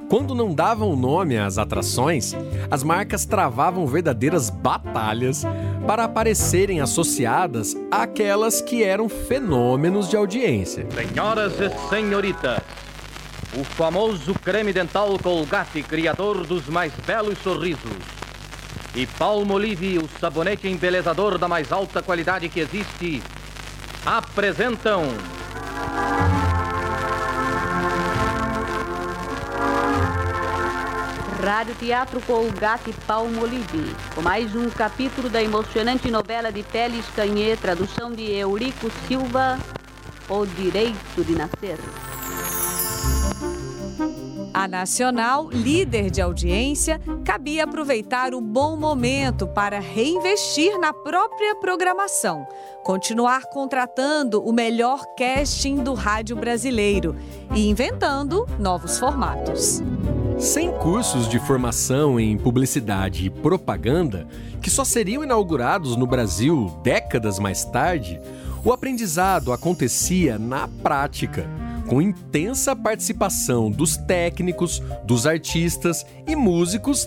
Quando não davam nome às atrações, as marcas travavam verdadeiras batalhas para aparecerem associadas àquelas que eram fenômenos de audiência. Senhoras e senhoritas, o famoso creme dental Colgate, criador dos mais belos sorrisos, e Palmolive, o sabonete embelezador da mais alta qualidade que existe, apresentam... Rádio Teatro Colgate Palmolive, com mais um capítulo da emocionante novela de Teles Canhê, tradução de Eurico Silva, O Direito de Nascer. A Nacional, líder de audiência, cabia aproveitar o bom momento para reinvestir na própria programação, continuar contratando o melhor casting do rádio brasileiro e inventando novos formatos. Sem cursos de formação em publicidade e propaganda, que só seriam inaugurados no Brasil décadas mais tarde, o aprendizado acontecia na prática, com intensa participação dos técnicos, dos artistas e músicos